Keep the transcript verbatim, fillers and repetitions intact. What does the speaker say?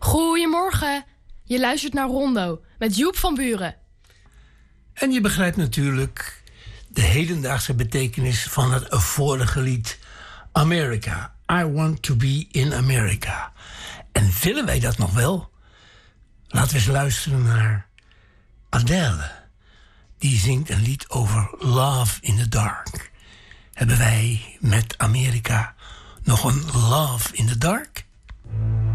Goedemorgen. Je luistert naar Rondo met Joep van Buren. En je begrijpt natuurlijk de hedendaagse betekenis van het vorige lied America. I want to be in America. En willen wij dat nog wel? Laten we eens luisteren naar Adele. Die zingt een lied over Love in the Dark. Hebben wij met Amerika nog een Love in the Dark?